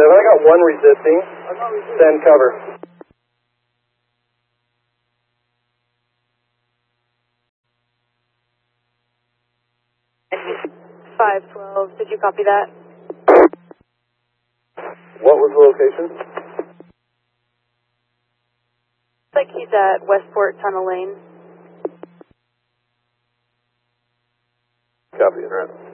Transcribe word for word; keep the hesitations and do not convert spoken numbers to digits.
seven. I got one resisting. Send cover. five twelve, did you copy that? What was the location? Looks like he's at Westport Tunnel Lane. Copy, right.